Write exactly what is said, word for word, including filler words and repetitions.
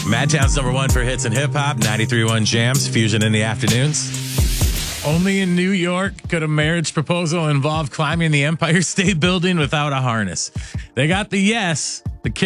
Madtown's number one for hits and hip hop. ninety-three point one Jams. Fusion in the afternoons. Only in New York could a marriage proposal involve climbing the Empire State Building without a harness. They got the yes. The